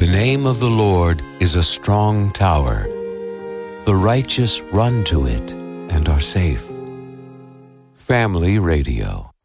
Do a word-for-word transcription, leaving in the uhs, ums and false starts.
The name of the Lord is a strong tower. The righteous run to it and are safe. Family Radio.